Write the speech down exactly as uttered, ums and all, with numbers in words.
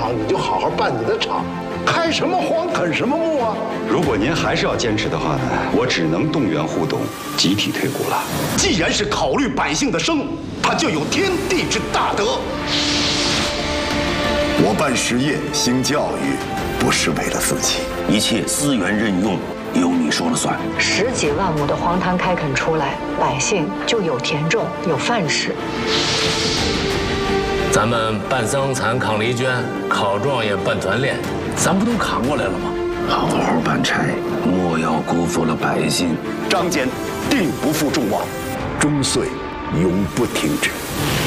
场，你就好好办你的场，开什么荒啃什么木啊！ 如果您还是要坚持的话呢，我只能动员互动，集体退股了。 既然是考虑百姓的生，他就有天地之大德。 我办实业、兴教育，不是为了自己， 一切资源任用由你说了算。 十几万亩的荒滩开垦出来，百姓就有田种，有饭吃。 咱们办桑蚕、扛黎娟、考状元、办团练，咱不都扛过来了吗？ 好好办差，莫要辜负了百姓。 张坚定不负众望， 终岁永不停止。